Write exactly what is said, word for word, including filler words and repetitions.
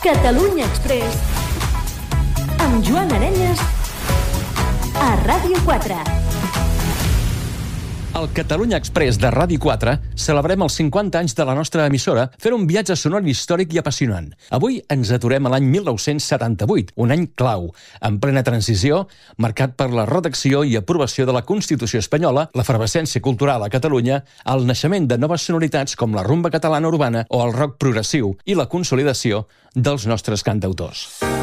Catalunya Express amb Joan Arenyes a Ràdio quatre. Al Catalunya Express de Ràdio quatre celebrem els cinquanta anys de la nostra emissora fent un viatge sonor històric i apassionant. Avui ens aturem a l'any mil nou-cents setanta-vuit, un any clau, en plena transició, marcat per la redacció i aprovació de la Constitució espanyola, l'efervescència cultural a Catalunya, el naixement de noves sonoritats com la rumba catalana urbana o el rock progressiu i la consolidació dels nostres cantautors.